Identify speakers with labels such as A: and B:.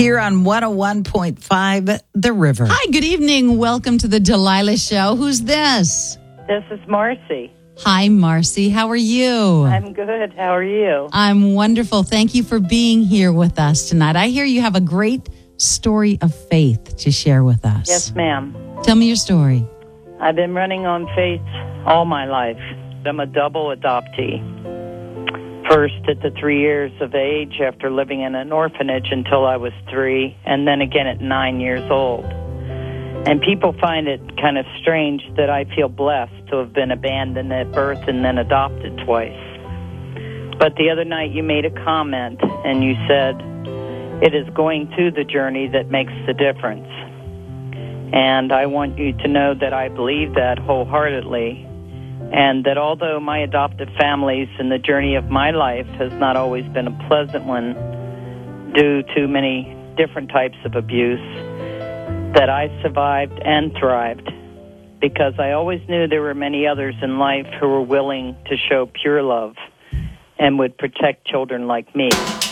A: here on 101.5 The River.
B: Hi, good evening. Welcome to the Delilah Show. Who's this?
C: This is Marcy.
B: Hi, Marcy. How are you?
C: I'm good. How are you?
B: I'm wonderful. Thank you for being here with us tonight. I hear you have a great story of faith to share with us.
C: Yes, ma'am.
B: Tell me your story.
C: I've been running on faith all my life. I'm a double adoptee. First at the 3 years of age after living in an orphanage until I was 3, and then again at 9 years old. And people find it kind of strange that I feel blessed to have been abandoned at birth and then adopted twice. But the other night you made a comment and you said, it is going through the journey that makes the difference. And I want you to know that I believe that wholeheartedly, and that although my adoptive families and the journey of my life has not always been a pleasant one due to many different types of abuse, that I survived and thrived because I always knew there were many others in life who were willing to show pure love and would protect children like me.